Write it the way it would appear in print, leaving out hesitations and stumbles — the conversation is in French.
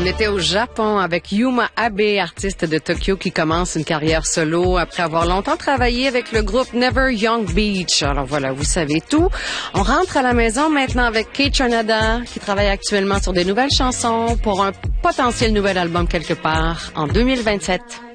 On était au Japon avec Yuma Abe, artiste de Tokyo qui commence une carrière solo après avoir longtemps travaillé avec le groupe Never Young Beach. Alors voilà, vous savez tout. On rentre à la maison maintenant avec Kate Chernada qui travaille actuellement sur des nouvelles chansons pour un potentiel nouvel album quelque part en 2027.